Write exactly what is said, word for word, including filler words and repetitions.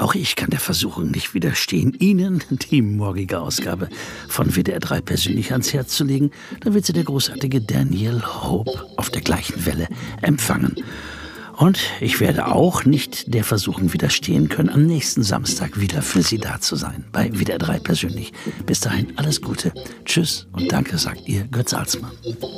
Auch ich kann der Versuchung nicht widerstehen, Ihnen die morgige Ausgabe von W D R drei persönlich ans Herz zu legen. Da wird sie der großartige Daniel Hope auf der gleichen Welle empfangen. Und ich werde auch nicht der Versuchung widerstehen können, am nächsten Samstag wieder für Sie da zu sein, bei W D R drei persönlich. Bis dahin alles Gute, tschüss und danke, sagt Ihr Götz Alsmann.